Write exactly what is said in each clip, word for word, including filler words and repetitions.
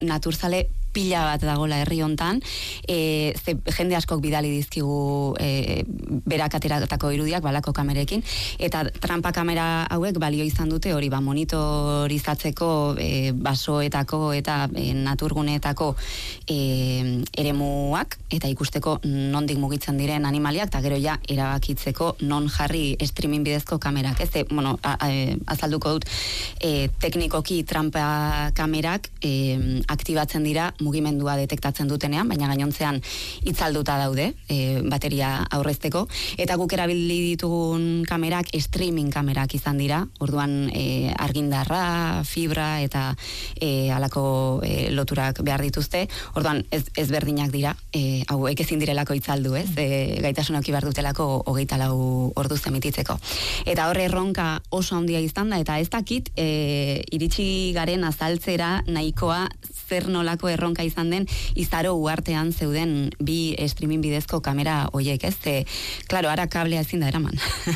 naturzale pila bat dagola herri hontan, e, ze jende askok bidali dizkigu e, berak ateratako irudiak balako kamerekin, eta trampa kamera hauek balio izan dute hori ba monitorizatzeko e, basoetako eta e, naturguneetako e, eremuak, eta ikusteko nondik mugitzen diren animaliak, eta gero ja erabakitzeko non jarri streaming bidezko kamerak. Ez, e, bueno, a, a, azalduko dut, e, teknikoki trampa kamerak e, aktibatzen dira mugimendua detektatzen dutenean, baina gainontzean itzalduta daude, e, bateria aurrezteko, eta guk erabili ditugun kamerak streaming kamerak izan dira, orduan e, argindarra, fibra eta e, alako e, loturak behar dituzte, orduan ez, ezberdinak dira, e, hauek ezin direlako itzaldu, ez, e, gaitasunoki behar dutelako hogeita lau orduz emititzeko. Eta horre erronka oso handia izan da, eta ez dakit e, iritsi garen azaltzera nahikoa zer nolako erronka izan den Izaro uhartean zeuden bi streaming bidezko kamera hoiek, ez? E, claro, ara kablea ezin da eraman.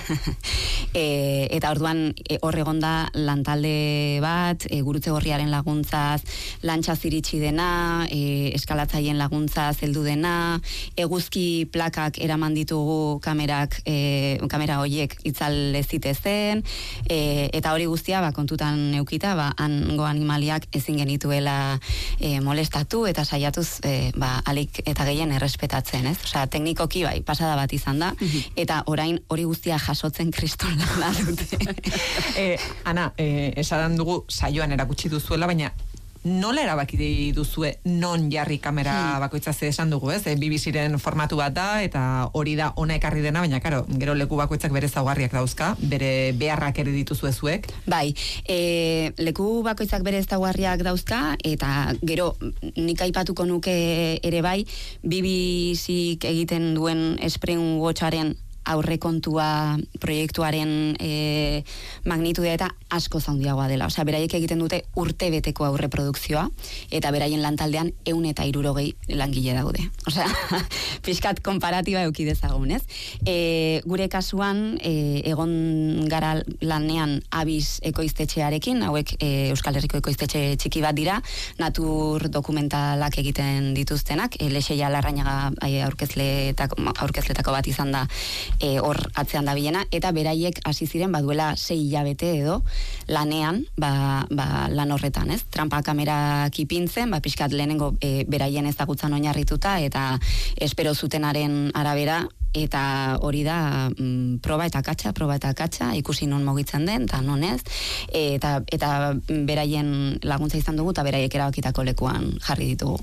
e, eta orduan e, hor egonda lantalde bat, e, gurutze gorriaren laguntzaz, lantxaz iritsi dena, e, eskalatzaileen laguntzaz heldu dena, eguzki plakak eraman ditugu kamerak, e, kamera hoiek itzal zitezen, e, eta hori guztia ba, kontutan eukita, ba, hango animaliak ezin genituela e, molestatu eta saiatuz e, ba, alik eta gehien errespetatzen, ez? Osea, teknikoki bai, pasada bat izan da, eta orain hori guztia jasotzen kriston lana dute. eh, Ana, eh, esadan dugu saioan erakutsi duzuela, baina nola erabaki duzue non jarri kamera bakoitza, ze esan dugu, ez? B B C-ren formatu bat da, eta hori da ona ekarri dena, baina karo, gero leku bakoitzak bere ezaugarriak dauzka, bere beharrak ere dituzue zuek. Bai, e, leku bakoitzak bere ezaugarriak dauzka, eta gero nik aipatuko nuke ere bai, B B C-k egiten duen Spring Watcharen aurrekontua proiektuaren e, magnitudea eta asko zaundiagoa dela. Osea, beraiek egiten dute urte beteko aurreprodukzioa, eta beraien lantaldean ehun eta hirurogei langile daude. Osea, pixkat konparatiba eduki dezagun, ez? E, gure kasuan, e, egon gara lanean Abiz ekoiztetxearekin, hauek e, Euskal Herriko ekoiztetxe txiki bat dira, natur dokumentalak egiten dituztenak, e, Lexeia Larrañaga aurkezletako, aurkezletako bat izan da E, hor atzean da bilena, eta beraiek hasi ziren baduela sei hilabete edo lanean, ba, ba, lan horretan, ez? Trampa kamerak ipintzen, ba, pixkat lehenengo e, beraien ezagutzan oinarrituta, eta espero zutenaren arabera, eta hori da mm, proba eta katxa, proba eta katxa, ikusi non mugitzen den, eta non ez, e, eta, eta beraien laguntza izan dugu, eta beraiek erabakitako lekuan jarri ditugu.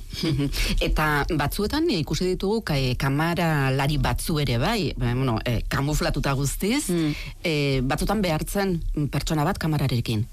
Eta batzuetan e, ikusi ditugu e, kamara lari batzu ere bai, bueno, e, kamuflatuta guztiz, mm. e, batzutan behartzen pertsona bat kamararekin.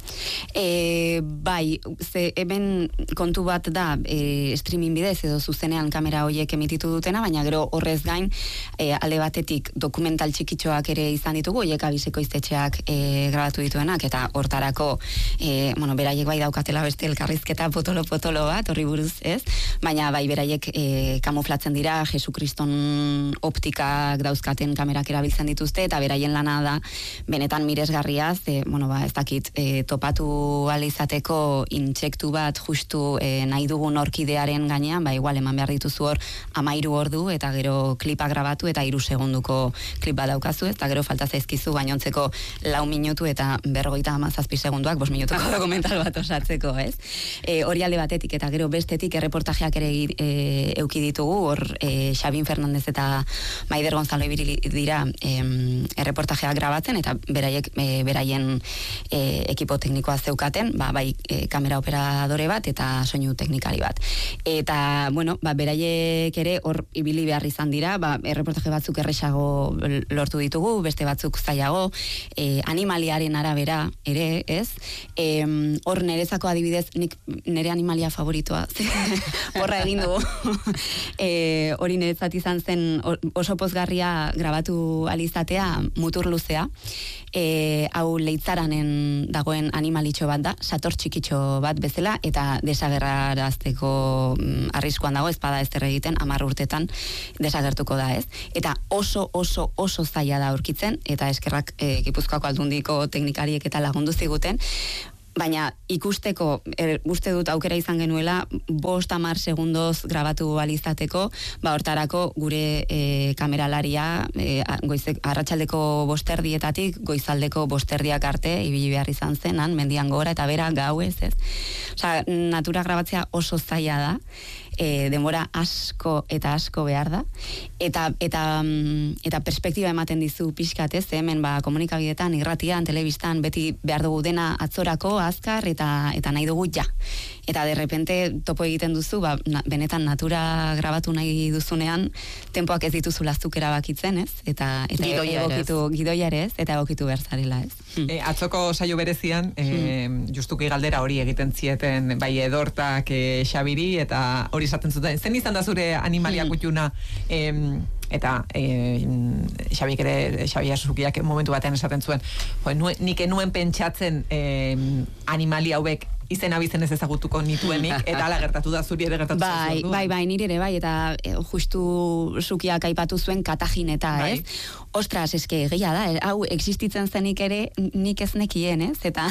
E, bai, ze hemen kontu bat da e, streaming bidez edo zuzenean kamera hoiek emititu dutena, baina gero horrez gain e, alde batetik dokumental txikitxoak ere izan ditugu, hoiek Abizeko iztetxeak e, grabatu dituenak, eta hortarako e, bueno, beraiek bai daukatela beste elkarrizketa potolo-potolo bat, horri buruz ez, baina bai beraiek e, kamuflatzen dira, Jesukriston optikak dauzkaten kamerak erabiltzen dituzte, eta beraien lana da benetan miresgarria, ze, bueno, ba, ez dakit, e, topatu ahal izateko intsektu bat justu e, nahi dugun orkidearen gainean, ba, igual eman behar dituzu hor amairu ordu, eta gero klipa grabatu, eta hiru segunduko klip bat daukazu, eta gero falta zaizkizu gainontzeko lau minutu eta berrogeita hamazazpi segunduak, bost minutuko dokumental bat osatzeko, ez? E, hori alde batetik, eta gero bestetik erreportajeak ere e, euki ditugu, hor e, Xabin Fernandez eta Maider Gonzalo ibili dira e, erreportajeak grabatzen, eta beraiek e, beraien e, ekipo teknikoa zeukaten, ba, bai e, kamera operadore bat eta soinu teknikari bat. Eta, bueno, ba, beraiek ere hor ibili behar izan dira, ba, erreportaje batzuk erresago lortu ditugu, beste batzuk zailago, e, animaliaren arabera ere, ez? E, hor nerezako adibidez, nik nere animalia favoritoa, horra egin dugu. e, hori nerezat izan zen oso pozgarria grabatu alizatea mutur luzea, e, hau leitzaranen dagoen animalitxo bat da, sator txikitxo bat bezala, eta desagerrarazteko mm, arriskuan dago, ezpada ez egiten, hamar urtetan desagertuko da, ez? Eta oso, oso, oso zaila da aurkitzen, eta eskerrak e, Gipuzkoako Aldundiko teknikariek eta lagundu ziguten, baina ikusteko, er, uste dut aukera izan genuela, bost hamar segundoz grabatu balizateko, ba hortarako gure e, kameralaria e, goizek, arratsaldeko bosterdietatik goizaldeko bosterdiak arte ibili behar izan zenan, mendian gora eta bera gauez, ez? Osea, natura grabatzea oso zaila da, e, denbora asko eta asko behar da, eta eta eta perspektiba ematen dizu pixkat, ez? Hemen ba komunikabideetan, irratian, telebistan beti behar dugu dena atzorako, azkar eta eta nahi dugu ja. Eta de repente topo egiten duzu, ba, na, benetan natura grabatu nahi duzunean, tempoak ez dituzu lazuk erabakitzen, ez? Eta eta gidoia egokitu gidoia ere, ez? Eta egokitu berzarela, ez? E, atzoko saio berezian, e, justuki galdera hori egiten zieten bai Edortak, e, Xabiri, eta hori esaten zuten. Zen izan da zure animalia kutxuna, em, eta e, Xabik ere, Xabi Asukiak momentu batean esaten zuen, jo, nue, nik enuen pentsatzen e, animalia hauek izen abizen ez ezagutuko nituenik, eta ala gertatu da, zuri ere gertatu bai, zuen. Bai, bai, nire ere bai, eta e, justu Sukiak aipatu zuen katajineta, bai. Ez? Ostras, eske egia da, hau existitzen zenik ere nik ez nekien, ez? Eta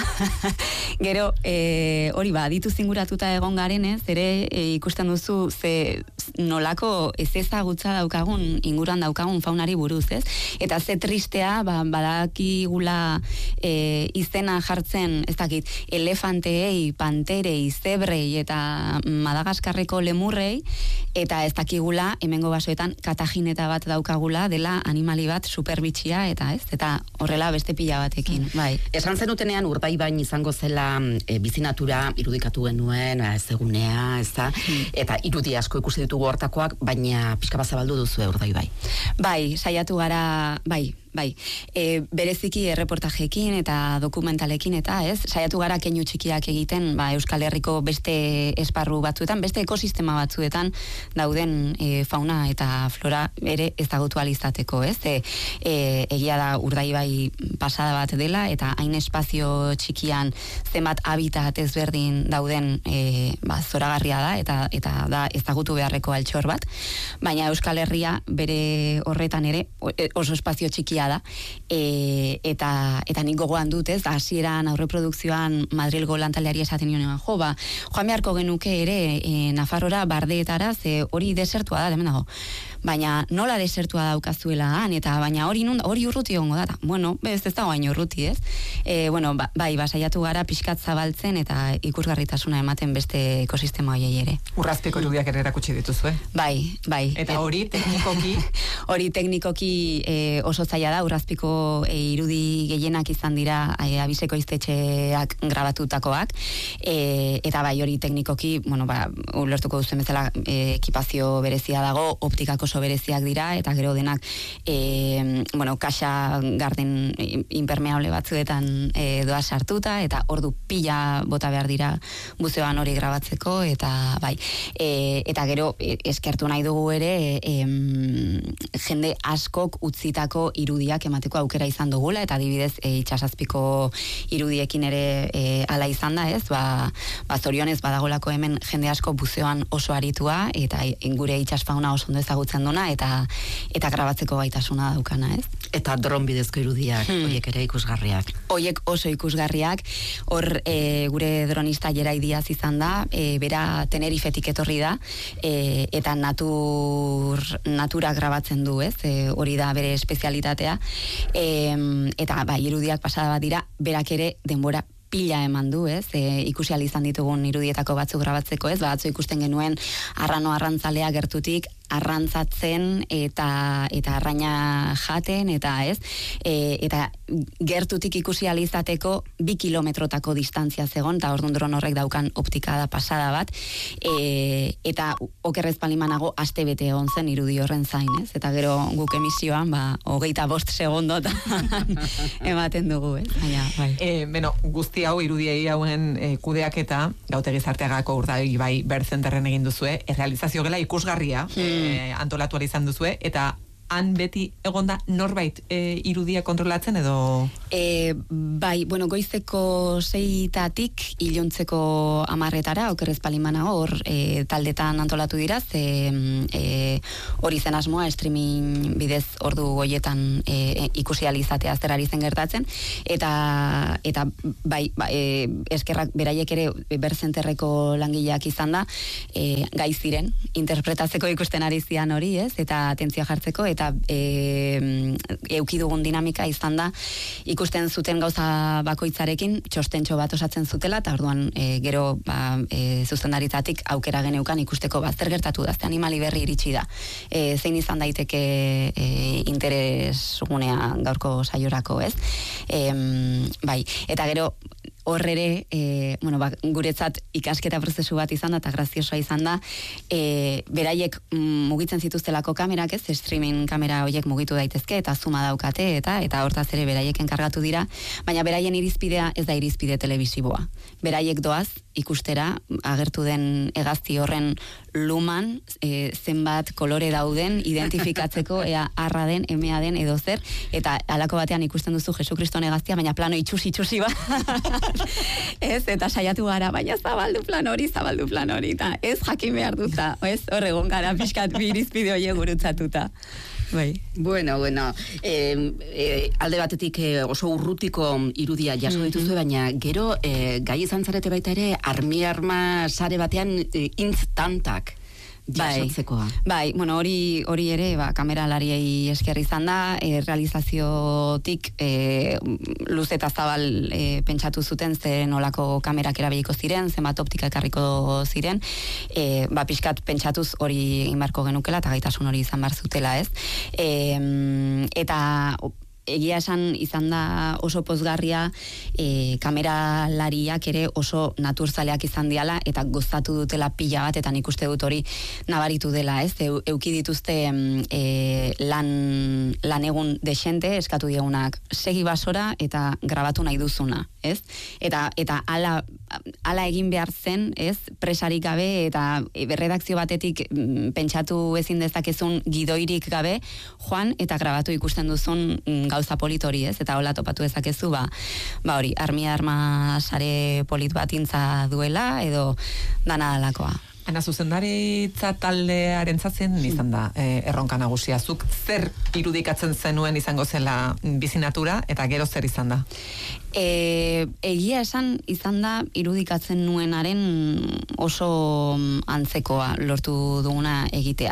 gero, e, hori ba, ditu zinguratuta egon garen, ez? Ere e, ikusten duzu ze nolako ez ezagutza daukagun, inguruan daukagun faunari buruz, ez? Eta ze tristea, ba, badakigula e, izena jartzen, ez dakit, elefanteei, panterei, zebrei eta Madagaskarreko lemurrei, eta ez dakigula hemengo basoetan katajineta bat daukagula dela animali bat superbitxia, eta ez, eta horrela beste pila batekin, mm. bai. Esan zenutenean Urdaibain izango zela e, bizinatura irudikatu genuen, ez egunea, ez da, mm. eta irudi asko ikusi ditugu hortakoak, baina pixka bazabaldu duzu Urdaibai. Bai, saiatu gara, bai, bai, e, bereziki erreportajekin eta dokumentalekin eta ez, saiatu gara keinu txikiak egiten, ba, Euskal Herriko beste esparru batzuetan, beste ekosistema batzuetan dauden e, fauna eta flora ere ezagutu alizateko, ez? E, e, egia da Urdaibai pasada bat dela, eta hain espazio txikian zenbat habitat ezberdin dauden e, ba, zoragarria da, eta eta da ezagutu beharreko altxor bat, baina Euskal Herria bere horretan ere oso espazio txikia da, e, eta eta nik gogoan dut, ez, hasieran aurreprodukzioan Madrilgo lantaleari esaten nionean, jo, ba, joan beharko genuke ere e, Nafarrora bardeetara, ze hori desertua da, hemen dago. Baina nola desertua daukazuela han, eta baina hori nun, hori urruti egongo da, bueno, ez ez dago hain urruti, ez? E, bueno, ba, bai, basaiatu gara pixkat zabaltzen eta ikusgarritasuna ematen beste ekosistema horiei ere. Urrazpiko irudiak ere erakutsi dituzue? Bai, bai. Eta hori teknikoki? Hori teknikoki e, oso zaila da, Urrazpiko e, irudi gehienak izan dira e, abiseko iztetxeak grabatutakoak, e, eta bai, hori teknikoki, bueno, ba, ulertuko duzuen bezala e, ekipazio berezia dago, optikako oso bereziak dira, eta gero denak e, bueno, kaxa garden impermeable batzuetan e, doa sartuta, eta ordu pila bota behar dira museoan hori grabatzeko, eta bai, e, eta gero e, eskertu nahi dugu ere e, jende askok utzitako irudiak emateko aukera izan dugula, eta adibidez e, itxasazpiko irudiekin ere e, ala izan da, ez, ba, ba zorionez badagolako hemen jende asko buzeoan oso aritua, eta gure itxasfauna oso ondo ezagutzen duna, eta eta grabatzeko gaitasuna daukana, ez? Eta dron bidezko irudiak, hmm. horiek ere ikusgarriak. Horiek oso ikusgarriak, hor e, gure dronista Jerai Diaz izan da, e, bera Tenerifetik etorri da, e, eta natur, natura grabatzen du, ez? E, hori da bere espezialitatea, e, eta bai, irudiak pasada bat dira, berak ere denbora pila eman du, ez? E, ikusi ahal izan ditugun irudietako batzuk grabatzeko, ez? Batzu ikusten genuen arrano arrantzalea gertutik arrantzatzen eta eta arraina jaten, eta ez, e, eta gertutik ikusi ahal izateko bi kilometrotako distantzia zegon, eta orduan dron horrek daukan optika da pasada bat, e, eta okerrez palimanago aste bete egon zen irudi horren zain, ez? Eta gero guk emisioan, ba, hogeita bost segundo ematen dugu, ez? Baina, bai. E, beno, guzti hau irudiei hauen e, kudeaketa, Gautegi Zarteagako Urdaibai Bird Centerren egin duzue, errealizazio gela ikusgarria, hmm. e, antolatu izan duzue, eta han beti egonda norbait e, irudia kontrolatzen edo? E, bai, bueno, goizeko seitatik iluntzeko amarretara, okerrez palimana hor, e, taldetan antolatu dira, ze e, hori zen asmoa, streaming bidez ordu goietan e, ikusi alizatea zerari zen gertatzen, eta eta bai, ba, e, eskerrak beraiek ere berzenterreko langileak izan da, e, gai ziren, interpretatzeko ikusten ari zian hori, ez, eta atentzia jartzeko, eta e, eukidugun dinamika izan da, ikusten zuten gauza bakoitzarekin, txostentxo bat osatzen zutela, eta orduan e, gero ba, e, zuzendaritzatik aukera geneukan ikusteko bat zer gertatu da, animali berri iritsi da. E, zein izan daiteke e, interesgunea gaurko saiorako, ez? E, bai, eta gero horrere, e, bueno, ba, guretzat ikasketa prozesu bat izan da, eta graziosoa izan da, e, beraiek mugitzen zituztelako kamerak, ez, streaming kamera horiek mugitu daitezke, eta zuma daukate, eta eta hortaz ere beraiek enkargatu dira, baina beraien irizpidea ez da irizpide telebisiboa. Beraiek doaz, ikustera, agertu den hegazti horren luman, e, zenbat kolore dauden, identifikatzeko, ea arra den, emea den, edo zer, eta halako batean ikusten duzu Jesukriston hegaztia, baina plano itxusi-itxusi ba. Ez, eta saiatu gara, baina zabaldu plan hori, zabaldu plan hori, eta ez jakin behar duta, ez, horregon gara pixkat birizpide horiek gurutzatuta. Bai. Bueno, bueno, eh, eh, alde batetik eh, oso urrutiko irudia jaso dituzue, baina gero eh, gai izan zarete baita ere armi-arma sare batean eh, instantak jasotzekoa. Bai, bueno, hori hori ere, ba, kameralariei esker izan da, e, realizaziotik e, luz eta zabal e, pentsatu zuten ze nolako kamerak erabiliko ziren, zenbat optika ekarriko ziren, e, ba, pixkat pentsatuz hori inbarko genukela, eta gaitasun hori izan bar zutela, ez? E, eta egia esan izan da oso pozgarria, e, kameralariak ere oso naturzaleak izan diala, eta gozatu dutela pila bat, eta nik uste dut hori nabaritu dela, ez? Eu, euki dituzte e, lan, lan egun desente, eskatu diegunak segi basora eta grabatu nahi duzuna, ez? Eta, eta ala, ala egin behar zen, ez? Presarik gabe, eta berredakzio batetik pentsatu ezin dezakezun gidoirik gabe, joan eta grabatu ikusten duzun gauza polit hori, ez? Eta hola topatu dezakezu, ba, ba hori, armi-arma sare polit bat intza duela, edo dana alakoa. Ana, zuzendaritza taldearen zazen izan da eh, erronka nagusia. Zuk zer irudikatzen zenuen izango zela bizinatura, eta gero zer izan da? E, egia esan izan da irudikatzen nuenaren oso antzekoa lortu duguna egitea.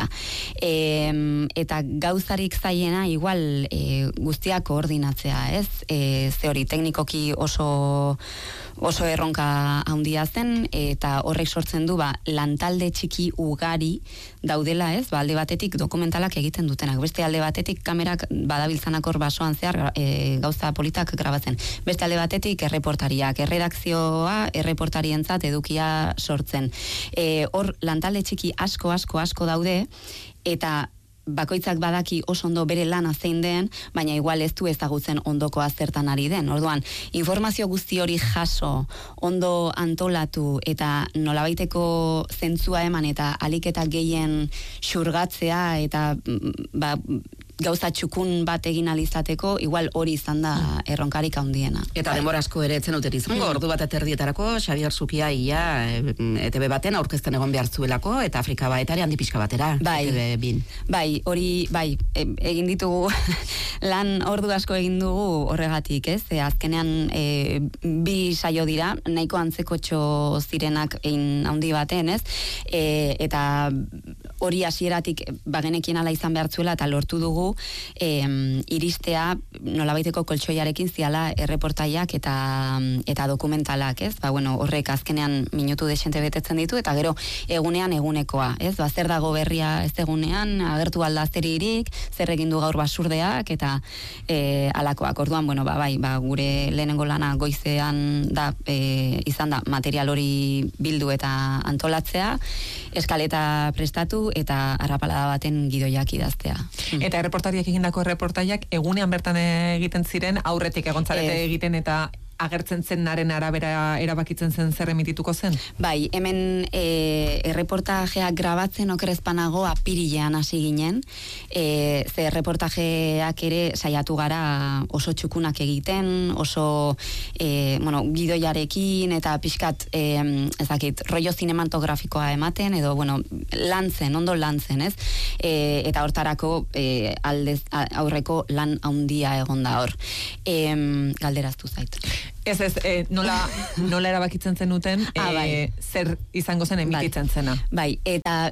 E, eta gauzarik zaiena igual e, guztiak koordinatzea, ez? E, ze hori, teknikoki oso oso erronka handia zen, eta horrek sortzen du ba, lantalde txiki ugari daudela, ez? Ba, alde batetik dokumentalak egiten dutenak, beste alde batetik kamerak badabiltzanak hor basoan zehar e, gauza politak grabatzen. Beste alde batetik erreportariak, erredakzioa erreportarientzat edukia sortzen. E, hor lantalde txiki asko, asko, asko daude, eta bakoitzak badaki oso ondo bere lana zein den, baina igual ez du ezagutzen ondokoa zertan ari den. Orduan, informazio guzti hori jaso, ondo antolatu, eta nolabaiteko zentzua eman, eta alik eta gehien xurgatzea, eta ba, gauza txukun bat egin alizateko, igual hori izan da erronkarik handiena. Eta denbora asko ere etzen uter izango, mm. ordu bat eterdietarako, Xabier Zukia ia E Te Be baten aurkezten egon behar zuelako, eta Afrika baetare handi pixka batera. Bai, E Te Be bin. Bai, hori, bai, e, egin ditugu, lan ordu asko egin dugu horregatik, ez? E, azkenean e, bi saio dira, nahiko antzeko txo zirenak egin handi baten, ez? E, eta hori hasieratik bagenekien ala izan behar zuela, eta lortu dugu eh, iristea nolabaiteko koltsoiarekin ziala erreportaiak eta eta dokumentalak, ez? Ba, bueno, horrek azkenean minutu desente betetzen ditu, eta gero egunean egunekoa, ez? Ba, zer dago berria ez egunean, agertu alda zeririk, zer egin du gaur basurdeak, eta eh, alakoak. Orduan, bueno, ba, bai, ba, gure lehenengo lana goizean da, eh, izan da, material hori bildu eta antolatzea, eskaleta prestatu, eta arrapalada baten gidoiak idaztea. Eta erreportariak egindako erreportaiak egunean bertan egiten ziren, aurretik egontzarete egiten, eta agertzen zenaren arabera erabakitzen zen zer emitituko zen? Bai, hemen e, erreportajeak grabatzen okerezpanago apirilean hasi ginen, e, ze erreportajeak ere saiatu gara oso txukunak egiten, oso e, bueno, gidoiarekin eta pixkat e, ezakit, rollo cinematografikoa ematen, edo bueno, lantzen, ondo lantzen, ez? E, eta hortarako e, aldez aurreko lan handia egon da hor. E, galderaztu zait. Ez ez, e, nola, nola erabakitzen zenuten, ah, bai. e, zer izango zen emititzen zena. Bai, eta,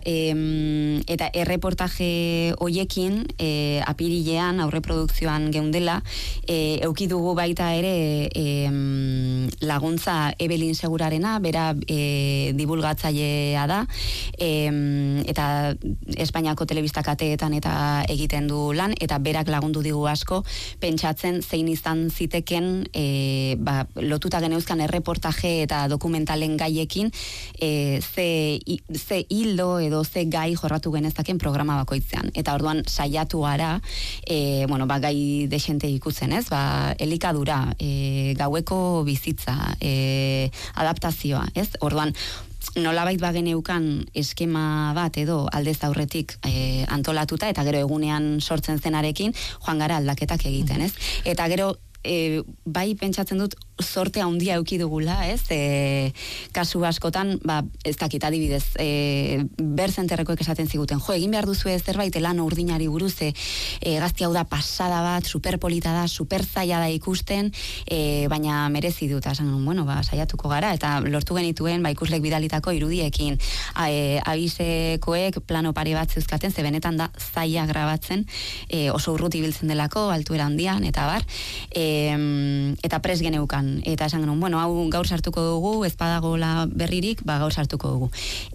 e, eta erreportaje hoiekin, e, apirilean, aurreprodukzioan geundela, e, euki dugu baita ere e, laguntza Evelyn Segurarena, bera e, divulgatzailea da, e, eta Espainiako telebista kateetan eta egiten du lan, eta berak lagundu digu asko, pentsatzen zein izan ziteken, e, ba, lotuta geneuzkan erreportaje eta dokumentalen gaiekin e, ze, i, ze hildo edo ze gai jorratu genezaken programa bakoitzean. Eta orduan saiatu gara, e, bueno, ba, gai desente ikutzen, ez? Ba, elikadura, e, gaueko bizitza, e, adaptazioa, ez? Orduan, nolabait bageneukan eskema bat edo aldez aurretik e, antolatuta, eta gero egunean sortzen zenarekin, joan gara aldaketak egiten, ez? Eta gero, E, bai pentsatzen dut sorte handia eduki dugula, ez? E, kasu askotan, ba, ez dakit adibidez, e, berzenterrekoek esaten ziguten, jo, egin behar duzu zerbait lan urdinari buruz, e, e, gazti hau da pasada bat, superpolita da, superzaila da ikusten, e, baina merezi dut, esan, bueno, ba, saiatuko gara, eta lortu genituen, ba, ikuslek bidalitako irudiekin, a, e, abisekoek plano pare bat zeuzkaten, ze benetan da zaila grabatzen, e, oso urruti biltzen delako, altuera handian, eta bar, e, eta pres geneukan, eta esan genuen, bueno, hau gaur sartuko dugu, ez badagola berririk, ba gaur sartuko dugu.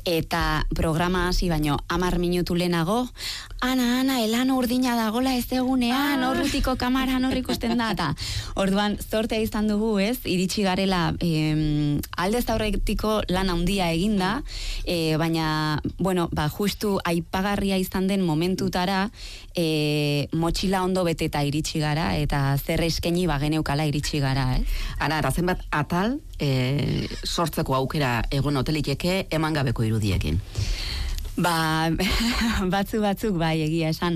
Eta programa hasi baino hamar minutu lehenago, ana, ana, elano urdina dagola ez egunean, ah. Orrutiko kamaran hor ikusten da, eta orduan zortea izan dugu, ez, iritsi garela eh, aldez aurretiko lan handia eginda, eh, baina, bueno, ba, justu aipagarria izan den momentutara, eh, motxila ondo beteta iritsi gara, eta zer eskaini ba geneukala iritsi gara, eh? Ara, eta zenbat atal e, sortzeko aukera egon oteliteke eman gabeko irudiekin? Ba, batzu batzuk bai egia esan.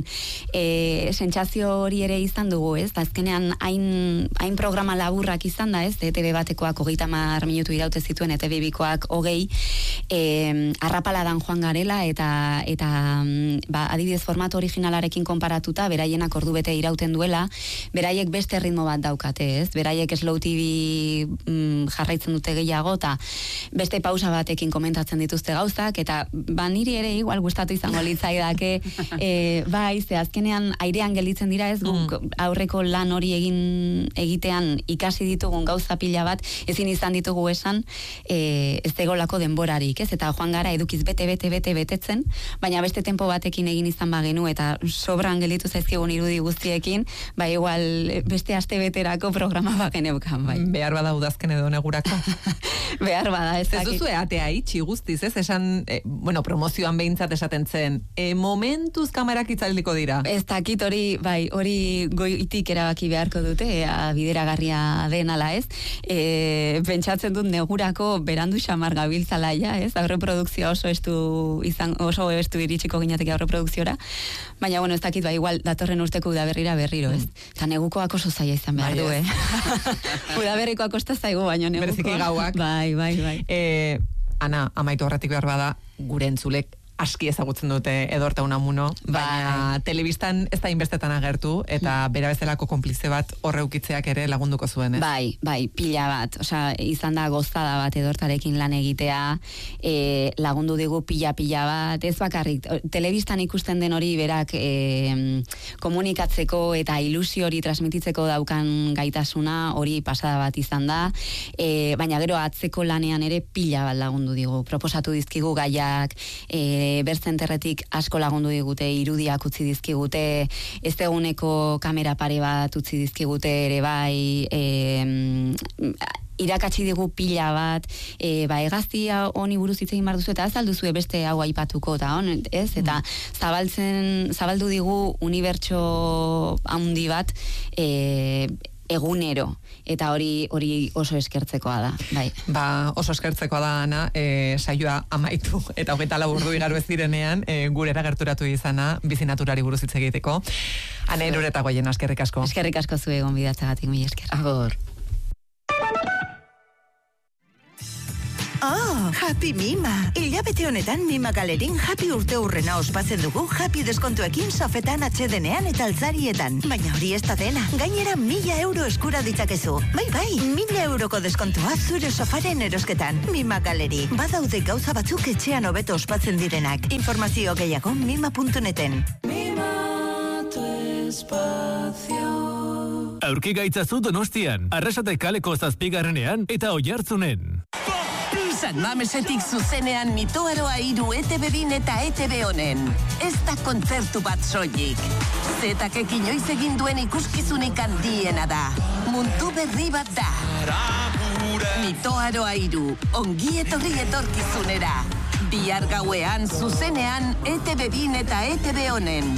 E, sentsazio hori ere izan dugu, ez? Azkenean hain, hain programa laburrak izan da, ez? E T V batekoak hogeita hamar minutu iraute zituen, E T V bikoak hogei, e, arrapaladan joan garela, eta, eta ba, adibidez formato originalarekin konparatuta, beraienak ordu bete irauten duela, beraiek beste ritmo bat daukate, ez? Beraiek Slow T V mm, jarraitzen dute gehiago, eta beste pausa batekin komentatzen dituzte gauzak, eta ba, niri ere igual gustatu izango litzaidake, e, bai, ze azkenean airean gelditzen dira, ez, guk mm. aurreko lan hori egin egitean ikasi ditugun gauza pila bat, ezin izan ditugu esan, e, ez egolako denborarik, ez, eta joan gara edukiz bete, bete, bete, betetzen, baina beste tempo batekin egin izan bagenu, eta sobran gelditu zaizkigun irudi guztiekin, bai, igual beste aste beterako programa bageneukan, bai. Behar bada udazken edo negurako. Behar bada, ez dakit. Ez duzu atea itxi guztiz, ez, esan, e, bueno, promozioan behintzat esaten zen, e, momentuz kamerak itzaldiko dira. Ez dakit hori, bai, hori goitik erabaki beharko dute, ea, bideragarria den ala, ez? E, pentsatzen dut negurako berandu xamar gabiltzala, ja, ez? Aurreprodukzioa oso estu izan, oso estu iritsiko gineateke aurreprodukziora, baina, bueno, ez dakit, bai, igual, datorren urteko udaberrira berriro, ez? Eta negukoak oso zaila izan behar du, eh? Udaberrikoak osta zaigu, baina negukoak. Bereziki gauak. Bai, bai, bai. E, Ana, amaitu horretik behar bada, gure entzulek aski ezagutzen dute Edorta Unamuno, baina bai. Telebistan ez da inbestetan agertu, eta bera bezalako konplize bat horreukitzeak ere lagunduko zuen, ez? Bai, bai, pila bat, osea, izan da gozada bat Edortarekin lan egitea, e, lagundu digu pila-pila bat, ez bakarrik, telebistan ikusten den hori berak e, komunikatzeko eta ilusio hori transmititzeko daukan gaitasuna, hori pasada bat izan da, e, baina gero atzeko lanean ere pila bat lagundu digu, proposatu dizkigu gaiak, e, berzenterretik asko lagundu digute, irudiak utzi dizkigute, ez eguneko kamera pare bat utzi dizkigute ere bai, e, irakatsi digu pila bat, e, ba, egaztia honi buruz hitz egin behar duzu, eta ez alduzue beste hau aipatuko, eta hon, ez? Eta zabaltzen, zabaldu digu unibertso handi bat, e, egunero, eta hori hori oso eskertzekoa da, bai. Ba, oso eskertzekoa da, Ana, e, saioa amaitu, eta hogeita lau ordu igaro ez direnean, e, gurera gerturatu izana, bizi naturari buruz hitz egiteko. Ane, erureta goien, eskerrik asko. Eskerrik asko zu egon bidatzagatik, mila esker. Agor. Oh, Happy Mima! Hilabete honetan Mima Galerin Happy urte hurrena ospatzen dugu Happy deskontuekin sofetan, atsedenean eta altzarietan. Baina hori ez da dena. Gainera mila euro eskura ditzakezu. Bai, bai, mila euroko deskontua zure sofaren erosketan. Mima Galeri. Badaude gauza batzuk etxean hobeto ospatzen direnak. Informazio gehiago mima puntu neten. Mima tu espacio. Aurki gaitzazu Donostian, Arrasate kaleko zazpigarrenean eta Oiartzunen. San Mamesetik zuzenean Mitoaroa hiru E T B bin eta E T B honen. Ez da kontzertu bat soilik. Zetakek inoiz egin duen ikuskizunik handiena da. Mundu berri bat da. Mitoaroa hiru, ongi etorri etorkizunera. Bihar gauean zuzenean E T B bin eta E T B honen.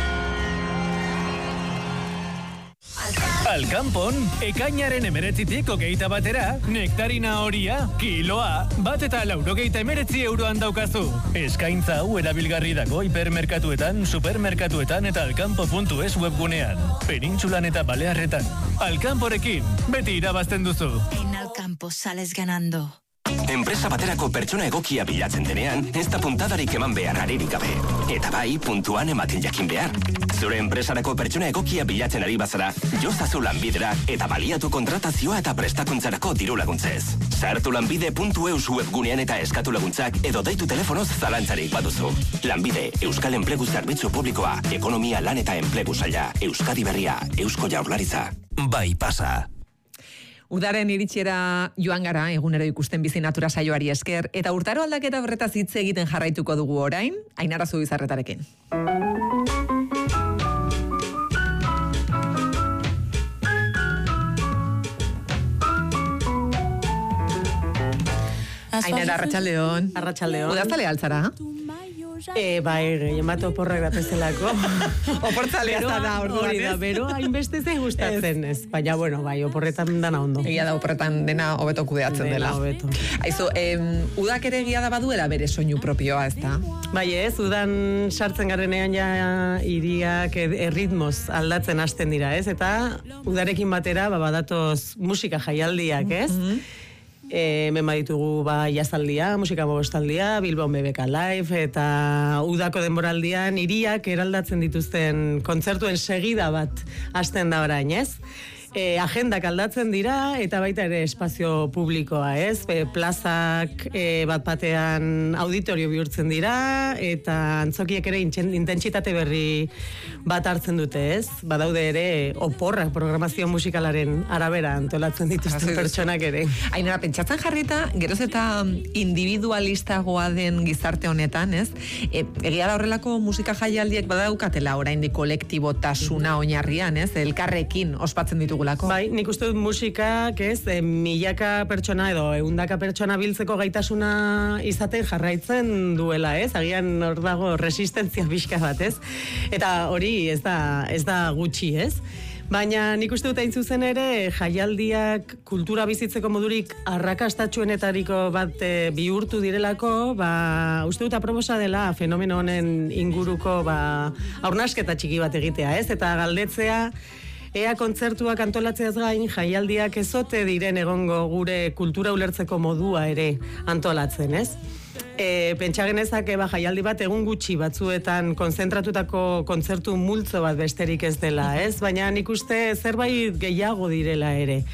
Alkanpon, ekainaren emeretzitik hogeita batera, nektarina horia, kiloa, bat eta laurogeita emeretzi euroan daukazu. Eskaintza hau erabilgarri dago hipermerkatuetan, supermerkatuetan eta alkanpo puntu es webgunean. Penintsulan eta Balearretan. Alkanporekin, beti irabazten duzu. En Alkampo sales ganando. Enpresa baterako pertsona egokia bilatzen denean, ez da puntadarik eman behar aririk gabe. Eta bai, puntuan ematen jakin behar. Zure enpresarako pertsona egokia bilatzen ari bazara, jozazu lanbidera eta baliatu kontratazioa eta prestakuntzarako diru laguntzez. Sartu lanbide puntu eus webgunean eta eskatu laguntzak edo deitu telefonoz zalantzarik baduzu. Lanbide, Euskal Enplegu Zerbitzu Publikoa, Ekonomia, Lan eta Enplegu Saila, Euskadi Berria, Eusko Jaurlaritza. Bai pasa. Udaren iritsiera joan gara, egunero ikusten bizi natura saioari esker, eta urtaro aldaketa horretaz hitz egiten jarraituko dugu orain, Ainara Zubizarretarekin. Ainara, arratsaldeon. Arratsaldeon. Udazale altzara? E, bai, gehien bat oporrak datezelako. Oportzalea ez da orduan, hori da, bero hainbeste ze gustatzen ez. Baina, bueno, bai, oporretan dana ondo. Egia da, oporretan dena hobeto kudeatzen dela. Dena hobeto. Aizu, em, udak ere egia da baduela bere soinu propioa, ez da? Bai ez, udan sartzen garenean ja hiriak erritmoz aldatzen hasten dira, ez? Eta udarekin batera, ba, badatoz musika jaialdiak, ez? Mm-hmm. E, hemen baditugu ba, jazaldia, musika bostaldia, Bilbon B B K Live, eta udako denboraldian hiriak eraldatzen dituzten kontzertuen segida bat hasten da orain, ez? E, agendak aldatzen dira, eta baita ere espazio publikoa, ez? E, plazak e, bat batean auditorio bihurtzen dira, eta antzokiek ere intentsitate berri bat hartzen dute, ez? Badaude ere oporrak programazio musikalaren arabera antolatzen dituzten pertsonak ere. Ainara, pentsatzen jarrita, geroz eta individualistagoa den gizarte honetan, ez? E, egia da horrelako musika jaialdiek badaukatela oraindik kolektibotasuna oinarrian, ez? Elkarrekin ospatzen ditugu. Bai, nik uste dut musikak, ez, e, milaka pertsona edo eundaka pertsona biltzeko gaitasuna izaten jarraitzen duela, ez? Agian hor dago resistentzia pixka bat, ez? Eta hori ez da, ez da gutxi, ez? Baina nik uste dut hain zuzen ere jaialdiak kultura bizitzeko modurik arrakastatsuenetariko bat e, bihurtu direlako, ba, uste dut aproposa dela fenomeno honen inguruko ba, haurnasketa txiki bat egitea, ez? Eta galdetzea ea kontzertuak antolatzeaz gain, jaialdiak ezote diren egongo gure kultura ulertzeko modua ere antolatzen, ez? E, pentsa genezake ba, jaialdi bat egun gutxi batzuetan konzentratutako kontzertu multzo bat besterik ez dela, ez? Baina nik uste zerbait gehiago direla ere.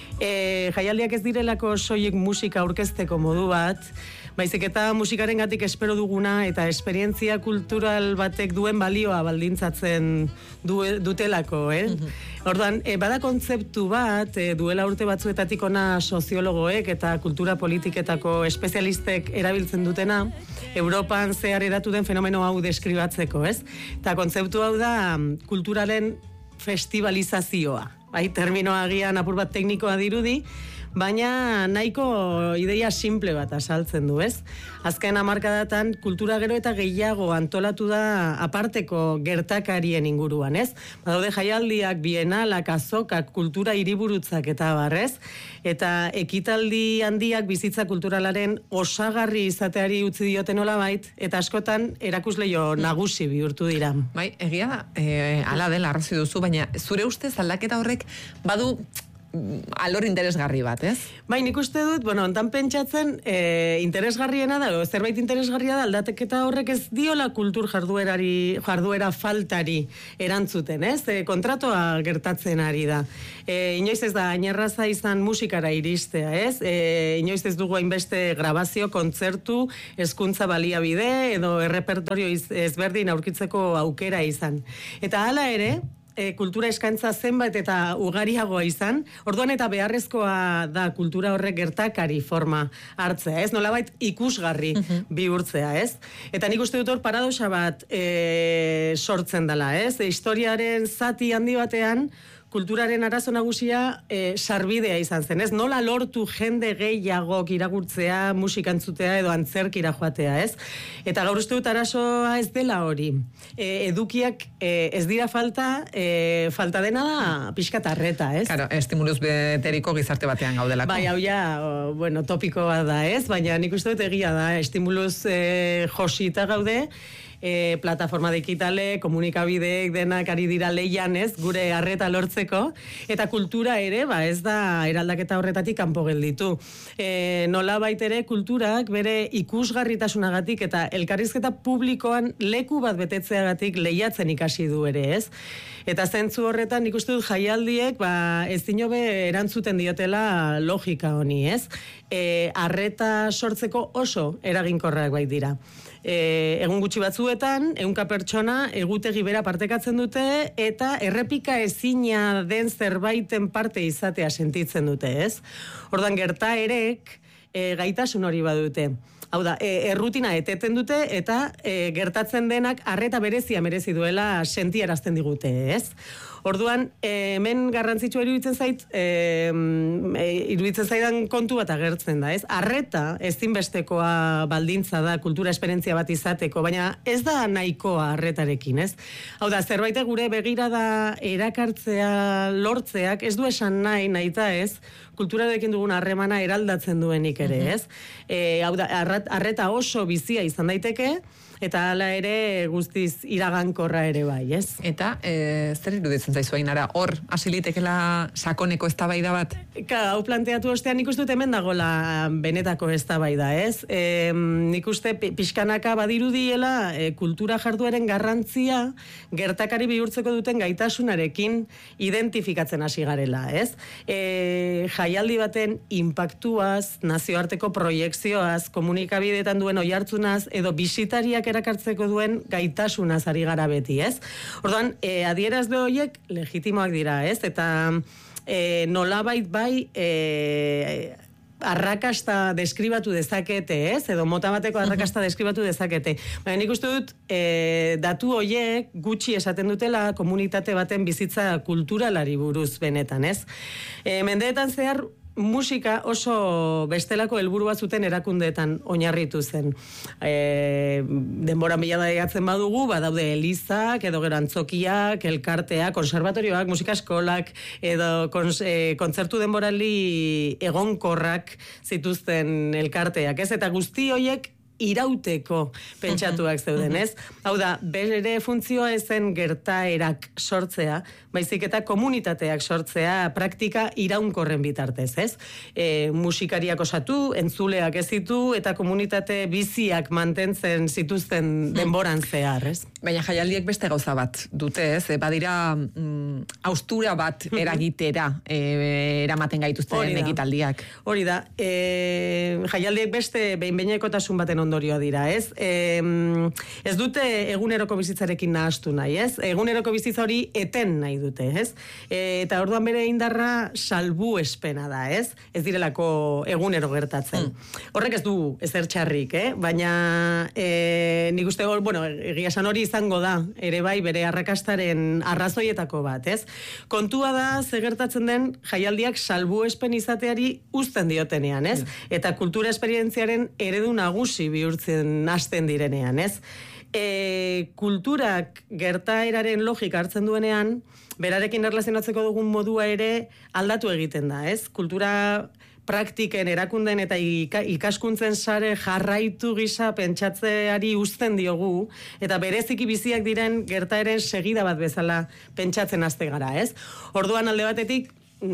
E, jaialdiak ez direlako soilik musika aurkezteko modu bat, baizik eta musikaren gatik espero duguna eta esperientzia kultural batek duen balioa baldintzatzen du, dutelako, eh? Mm-hmm. Orduan, e, bada kontzeptu bat, e, duela urte batzuetatik ona soziologoek eta kultura politiketako espezialistek erabiltzen dutena, Europan zehar eratu den fenomeno hau deskribatzeko, ez? Eta kontzeptu hau da kulturalen festivalizazioa. Bai, terminoa agian apur bat teknikoa dirudi, baina nahiko ideia simple bat asaltzen du, ez? Azken hamarkadatan kultura gero eta gehiago antolatu da aparteko gertakarien inguruan, ez? Badaude jaialdiak, bienalak, azokak, kultura hiriburutzak eta barrez, eta ekitaldi handiak bizitza kulturalaren osagarri izateari utzi diote nolabait, eta askotan erakusleio nagusi bihurtu dira. Bai, egia da, e, ala dela arrazi duzu, baina zure ustez aldaketa horrek badu alor interesgarri bat, ez? Bai, nik uste dut, bueno, ontan pentsatzen e, interesgarriena da, o, zerbait interesgarria da, aldateketa horrek ez diola kultur jarduerari, jarduera faltari erantzuten, ez? E, kontratoa gertatzen ari da. E, inoiz ez da, ainerraza izan musikara iristea, ez? E, inoiz ez dugu hainbeste grabazio, kontzertu, hezkuntza baliabide, edo errepertorio iz, ezberdin aurkitzeko aukera izan. Eta hala ere, E, kultura eskaintza zenbait eta ugariagoa izan, orduan eta beharrezkoa da kultura horrek gertakari forma hartzea, ez? Nolabait ikusgarri uh-huh. bihurtzea, ez? Eta nik uste dut hor paradoxa bat e, sortzen dela, ez? E, historiaren zati handi batean, kulturaren arazo nagusia e, sarbidea izan zen, ez? Nola lortu jende gehiagok irakurtzea, musika entzutea edo antzerkira joatea, ez? Eta gaur uste dut arazoa ez dela hori. E, edukiak e, ez dira falta, e, falta dena da pixkat arreta, ez? Claro, estimuluz beteriko gizarte batean gaudelako. Bai, hau ja, o, bueno, topikoa da, ez? Baina nik uste dut egia da, estimuluz e, josita gaude, E, plataforma digitale, komunikabideek denak ari dira leian, ez, gure arreta lortzeko, eta kultura ere, ba, ez da eraldaketa horretatik kanpo gelditu. E, nola baitere kulturak bere ikusgarritasunagatik eta elkarrizketa publikoan leku bat betetzeagatik lehiatzen ikasi du ere, ez? Eta zentzu horretan nik uste dut jaialdiek, ba, ez dinobe erantzuten diotela logika honi, ez? E, arreta sortzeko oso eraginkorrak bai dira. E, egun gutxi batzuetan, ehunka pertsona egutegi bera partekatzen dute eta errepika ezina den zerbaiten parte izatea sentitzen dute, ez? Ordan gertaerek e, gaitasun hori badute. Hau da, e, errutina eteten dute eta e, gertatzen denak arreta berezia merezi duela sentiarazten digute, ez? Orduan, e, hemen garrantzitsua iruditzen zait, e, e, iruditzen zaidan kontu bat agertzen da, ez? Arreta ezinbestekoa baldintza da kultura esperientzia bat izateko, baina ez da nahikoa arretarekin, ez? Hau da, zerbait gure begirada erakartzea lortzeak ez du esan nahi, nahita ez, kulturarekin dugun harremana eraldatzen duenik ere, ez? E, hau da, arreta oso bizia izan daiteke, eta hala ere guztiz iragankorra ere bai, ez? Eta, e, zer iruditzen zaizu Ainara, hor, hasilitekela sakoneko eztabaida bat? Ka, hau planteatu ostean nik uste dut hemen dagoela benetako eztabaida, ez? E, nik uste pixkanaka badirudiela e, kultura jardueren garrantzia gertakari bihurtzeko duten gaitasunarekin identifikatzen hasi garela, ez? E, jaialdi baten impactuaz, nazioarteko proiekzioaz, komunikabideetan duen oihartzunaz, edo bisitariak erakartzeko duen gaitasunaz ari gara beti, ez? Orduan, e, adierazle horiek legitimoak dira, ez? Eta e, nolabait bai e, arrakasta deskribatu dezakete, ez? Edo mota bateko arrakasta deskribatu dezakete. Baina nik uste dut e, datu horiek gutxi esaten dutela komunitate baten bizitza kulturalari buruz benetan, ez? E, mendeetan zehar musika oso bestelako helburua zuten erakundeetan oinarritu zen. E, denbora mila daiatzen badugu, badaude elizak, edo gero antzokiak, elkarteak, konservatorioak, musika eskolak, edo kons, e, kontzertu denborali egonkorrak zituzten elkarteak, ez? Eta guzti horiek irauteko pentsatuak zeuden, ez? Hau da, bere funtzioa ezen gertaerak sortzea, baizik eta komunitateak sortzea praktika iraunkorren bitartez, ez? E, musikariak osatu, entzuleak ezitu, eta komunitate biziak mantentzen zituzten denboran zehar, ez? Baina jaialdiek beste gauza bat dute, ez? E, badira mm, austura bat eragitera e, eramaten gaituzten ekitaldiak. Hori da. E, jaialdiek beste behin-behinekotasun baten ondorio dira, ez? E, ez dute eguneroko bizitzarekin nahastu nahi, ez? Eguneroko bizitza hori eten nahi dute, ez? E, eta orduan bere indarra salbuespena da, ez? Ez direlako egunero gertatzen. Mm. Horrek ez du ezer txarrik, eh? Baina e, nik uste, bueno, egia esan hori izango da, ere bai bere arrakastaren arrazoietako bat, ez? Kontua da, ze gertatzen den jaialdiak salbuespen izateari uzten diotenean, ez? Mm. Eta kultura esperientziaren eredu nagusi bihurtzen hasten direnean, ez? E, kulturak gertaeraren logika hartzen duenean, berarekin erlazionatzeko dugun modua ere aldatu egiten da, ez? Kultura praktiken, erakunden eta ikaskuntzen sare jarraitu gisa pentsatzeari uzten diogu, eta bereziki biziak diren gertaeren segida bat bezala pentsatzen haste gara, ez? Orduan alde batetik,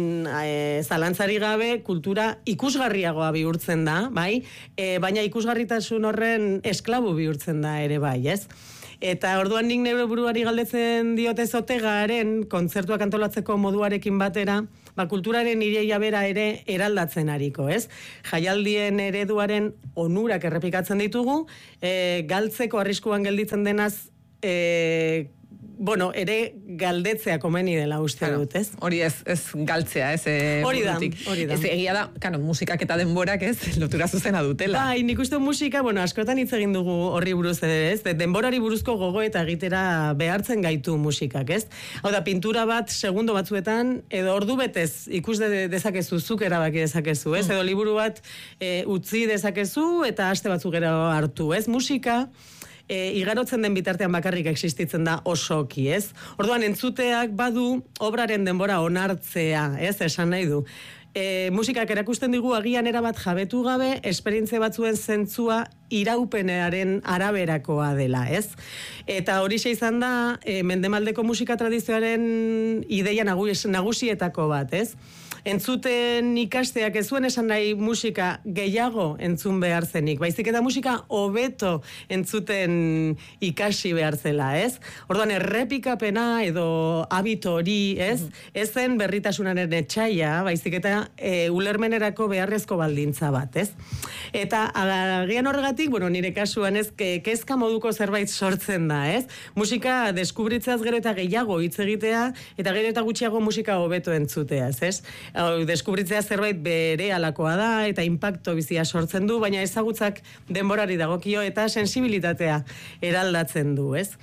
E, zalantzari gabe kultura ikusgarriagoa bihurtzen da, bai? E, baina ikusgarritasun horren esklabu bihurtzen da ere bai, ez? Eta orduan nik neure buruari galdetzen diote zotegaren kontzertuak antolatzeko moduarekin batera, ba, kulturaren ireia bera ere eraldatzen ariko, ez? Jaialdien ereduaren onurak errepikatzen ditugu, e, galtzeko arriskuan gelditzen denaz, e, bueno, ere galdetzea komeni dela uste claro, dut, ez? Hori ez, ez galtzea, ez? E, hori da, hori da. Ez egia da, kano, musikak eta denborak, ez? Lotura zuzena dutela. Bai, nik uste musika, bueno, askotan hitz egin dugu horri buruz, ez? Denborari buruzko gogo eta egitera behartzen gaitu musikak, ez? Hau da, pintura bat segundo batzuetan, edo ordu betez ikus de, dezakezu, zuk erabaki dezakezu, ez? Mm. Edo liburu bat e, utzi dezakezu eta aste batzuk gero hartu, ez? Musika E, igarotzen den bitartean bakarrik existitzen da osoki, ez? Orduan entzuteak badu obraren denbora onartzea, ez? Esan nahi du. E, musikak erakusten digu agian erabat jabetu gabe, esperientzia batzuen zentzua iraupenearen araberakoa dela, ez? Eta horixe izan da, e, mendemaldeko musika tradizioaren ideia nagus, nagusietako bat, ez? Entzuten ikasteak ez zuen esan nahi musika gehiago entzun behar zenik, baizik eta musika hobeto entzuten ikasi behar zela, ez? Orduan errepikapena edo habito hori, ez? Ez zen berritasunaren etxaia, baizik eta e, ulermenerako beharrezko baldintza bat, ez? Eta agian horregatik, bueno, nire kasuan ez, ke, kezka moduko zerbait sortzen da, ez? Musika deskubritzeaz gero eta gehiago hitz egitea, eta gero eta gutxiago musika hobeto entzuteaz, ez? Deskubritzea zerbait bere alakoa da eta impacto bizia sortzen du, baina ezagutzak denborari dagokio eta sensibilitatea eraldatzen du, ez?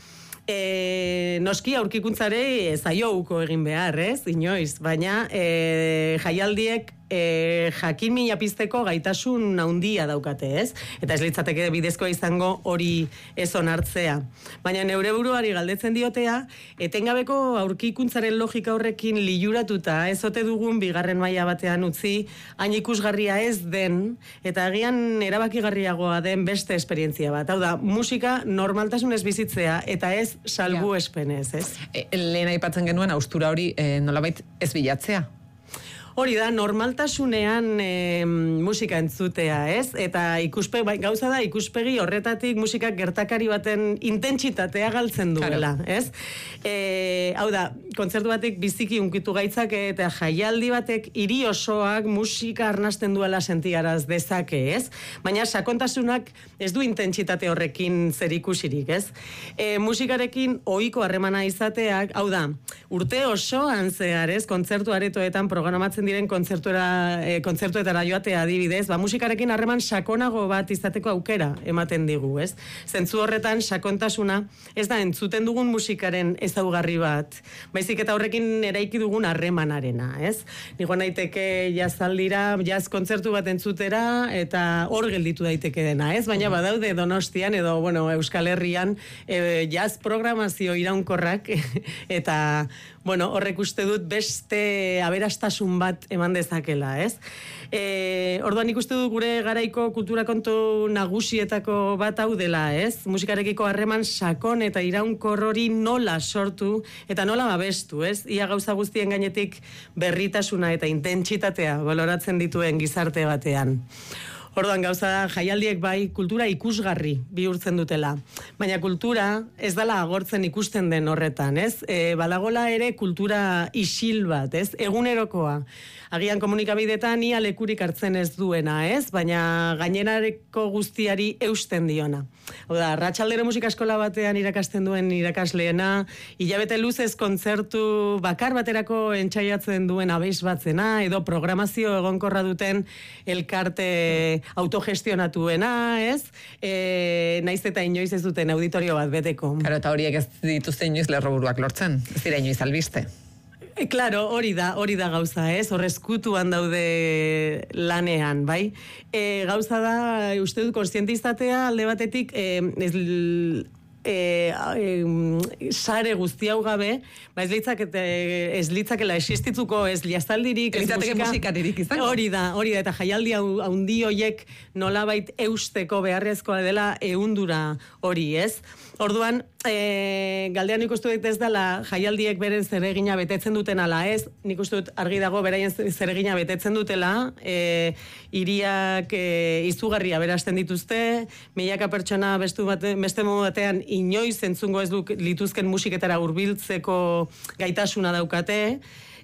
E, noski aurkikuntzare zaiouko egin behar, ez? Inoiz, baina e, jaialdiek e, jakin mina pizteko gaitasun handia daukate, ez? Eta ez litzateke bidezkoa izango hori ez onartzea. Baina neure buruari galdetzen diotea, etengabeko aurkikuntzaren logika horrekin liuratuta, ez ote dugun bigarren maila batean utzi, hain ikusgarria ez den, eta agian erabakigarriagoa den beste esperientzia bat. Hau da, musika normaltasunez bizitzea, eta ez salbuespenez, ez? E, lehen aipatzen genuen austura hori e, nolabait ez bilatzea. Hori da, normaltasunean e, musika entzutea, ez? Eta ikuspe, bai, gauza da, ikuspegi horretatik musikak gertakari baten intentsitatea galtzen duela, claro. Ez? E, hau da, kontzertu batek biziki unkitu gaitzak eta jaialdi batek hiri osoak musika arnasten duela sentiaraz dezake, ez? Baina sakontasunak ez du intentsitate horrekin zer ikusirik, ez? E, musikarekin ohiko harremana izateak, hau da, urte osoan zehar, ez? Kontzertu aretoetan programatzen diren kontzertuera, e, kontzertuetara joatea adibidez, ba, musikarekin harreman sakonago bat izateko aukera ematen digu, ez? Zentzu horretan sakontasuna ez da entzuten dugun musikaren ezaugarri bat, baizik eta horrekin eraiki dugun harremanarena, ez? Nigo naiteke jazaldira, jaz kontzertu bat entzutera eta hor gelditu daiteke dena, ez? Baina badaude Donostian edo, bueno, Euskal Herrian e, jaz programazio iraunkorrak eta bueno, horrek uste dut beste aberastasun bat eman dezakela, ez? E, orduan ikuste dut gure garaiko kultura kontu nagusietako bat hau dela, ez? Musikarekiko harreman sakon eta iraunkor hori nola sortu eta nola babestu, ez? Ia gauza guztien gainetik berritasuna eta intentsitatea baloratzen dituen gizarte batean. Orduan gauza da, jaialdiek bai kultura ikusgarri bihurtzen dutela. Baina kultura ez dala agortzen ikusten den horretan, ez? E, badagola ere kultura isil bat, ez? Egunerokoa. Agian komunikabidetan ia lekurik hartzen ez duena, ez? Baina gainerareko guztiari eusten diona. Oda, Arratsaldero musika eskola batean irakasten duen irakasleena, hilabete luzez kontzertu bakar baterako entzaiatzen duen abeiz batzena, edo programazio egonkorra duten elkarte autogestionatuena, ez? E, naiz eta inoiz ez duten auditorio bat beteko. Claro, eta horiek ez dituzte inoiz lerroburuak lortzen, ez dira inoiz albiste. E, claro, hori da, hori da gauza, ez? Horrezkutuan daude lanean, bai? E, gauza da, uste dut, konstiente izatea alde batetik, e, ez... E, e, sare guzti hau gabe, ba ez litzak ez litzakela existituko ez jazaldirik, ez musika, musikaririk izango. Hori da, hori da, eta jaialdi haundi hoiek nolabait eusteko beharrezkoa dela ehundura hori, ez? Orduan, e, galdean nik uste dut ez dela jaialdiek beren zeregina betetzen duten ala ez, nik uste dut argi dago beraien zeregina betetzen dutela, e, iriak e, izugarria berasten dituzte, milaka pertsona bestu bate, beste modu batean inoiz entzungo ez duk lituzken musiketara hurbiltzeko gaitasuna daukate,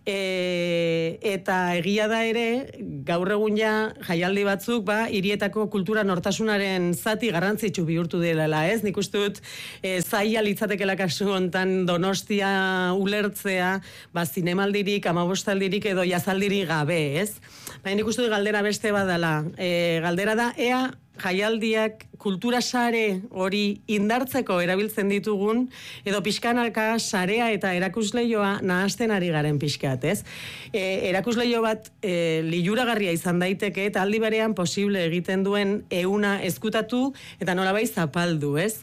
E, eta egia da ere, gaur egun ja jaialdi batzuk, ba, hirietako kultura nortasunaren zati garrantzitsu bihurtu dela, ez? Nik uste dut, e, zaila litzatekela kasu hontan Donostia ulertzea, ba, zinemaldirik, amabostaldirik edo jazaldirik gabe, ez? Baina nik uste dut galdera beste badala. E, galdera da, ea jaialdiak kultura sare hori indartzeko erabiltzen ditugun, edo pixkanaka sarea eta erakusleioa nahasten ari garen pixkat, ez? E, erakusleio bat e, liluragarria izan daiteke, eta aldi berean posible egiten duen euna ezkutatu, eta nolabait zapaldu, ez?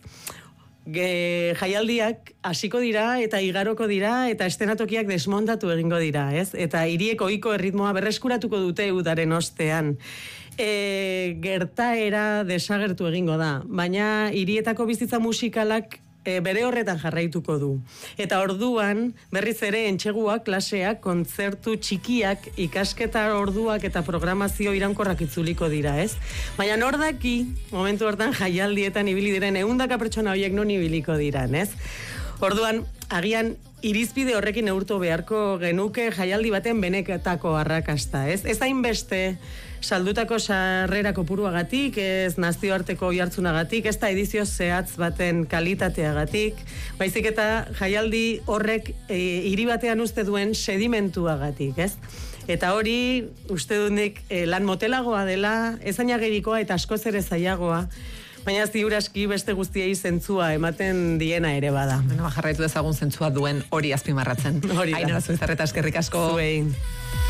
Ge, jaialdiak hasiko dira eta igaroko dira eta estenatokiak desmontatu egingo dira, ez? Eta hiriek ohiko erritmoa berreskuratuko dute udaren ostean. E, gertaera desagertu egingo da, baina hirietako bizitza musikalak e, bere horretan jarraituko du. Eta orduan, berriz ere entxeguak, klaseak, kontzertu txikiak, ikasketa orduak eta programazio iraunkorrak itzuliko dira, ez? Baina nor daki, momentu hortan jaialdietan ibili diren ehundaka pertsona horiek non ibiliko diran, ez? Orduan, agian irizpide horrekin neurtu beharko genuke jaialdi baten beneketako arrakasta, ez? Ez hainbeste saldutako sarrera kopuruagatik, ez nazioarteko oihartzunagatik, ez da edizio zehatz baten kalitateagatik, baizik eta jaialdi horrek e, hiri batean uste duen sedimentuagatik, ez? Eta hori, uste dut nik e, lan motelagoa dela, ezainagerikoa eta askoz ere zailagoa, baina ziuraski beste guztiei zentzua ematen diena ere bada. Bueno, jarraitu dezagun zentzua duen hori azpimarratzen. Hori da. Ainhoa Zubizarreta, eskerrik asko. Zuei.